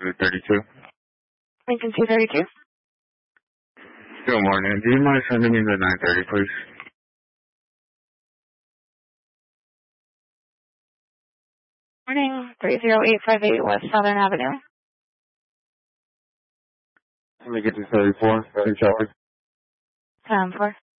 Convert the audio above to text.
32. Lincoln 232. Good morning. Do you mind sending me the 930, please? Morning, 30858 West Southern Avenue. Let me get to 34. Charlie. 4.